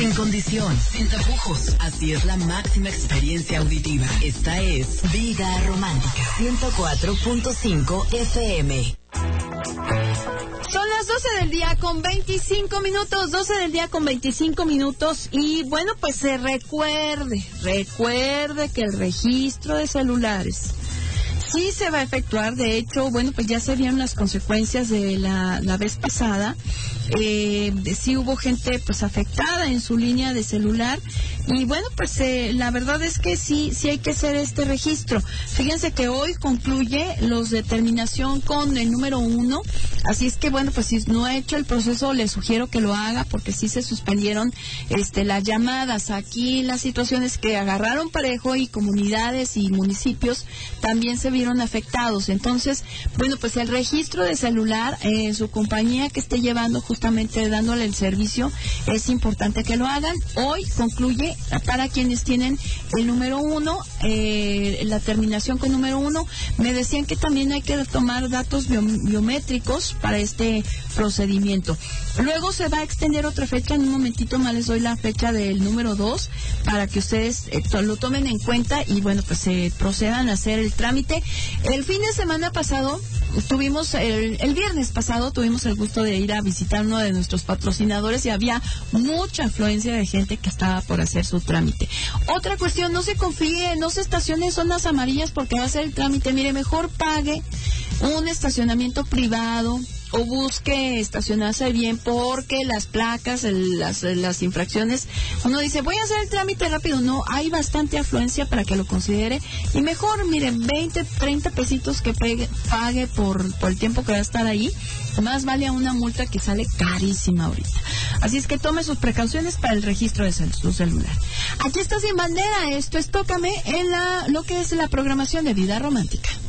Sin condición, sin tapujos. Así es la máxima experiencia auditiva. Esta es Vida Romántica 104.5 FM. Son las 12 del día con 25 minutos, 12 del día con 25 minutos y bueno, pues se recuerde que el registro de celulares sí se va a efectuar. De hecho, bueno, pues ya se vieron las consecuencias de la vez pasada. Sí hubo gente pues afectada en su línea de celular y bueno, pues la verdad es que sí hay que hacer este registro. Fíjense que hoy concluye los de terminación con el número 1, así es que bueno, pues si no ha hecho el proceso, le sugiero que lo haga porque sí se suspendieron las llamadas. Aquí las situaciones que agarraron parejo y comunidades y municipios también se vieron afectados. Entonces, bueno, pues el registro de celular, su compañía que esté llevando justamente dándole el servicio, es importante que lo hagan. Hoy concluye para quienes tienen el número 1, la terminación con número 1. Me decían que también hay que tomar datos biométricos para este procedimiento. Luego se va a extender otra fecha, en un momentito más les doy la fecha del número 2 para que ustedes lo tomen en cuenta y bueno, pues se procedan a hacer el trámite. El fin de semana pasado tuvimos, el viernes pasado tuvimos el gusto de ir a visitar uno de nuestros patrocinadores y había mucha afluencia de gente que estaba por hacer su trámite. Otra cuestión, no se confíe, no se estacione en zonas amarillas porque va a hacer el trámite. Mire, mejor pague un estacionamiento privado o busque estacionarse bien porque las placas, las infracciones, uno dice, voy a hacer el trámite rápido. No, hay bastante afluencia para que lo considere y mejor, miren, 20, 30 pesitos que pague por el tiempo que va a estar ahí, más vale a una multa que sale carísima ahorita. Así es que tome sus precauciones para el registro de su celular. Aquí está Sin Bandera, esto es Tócame en lo que es la programación de Vida Romántica.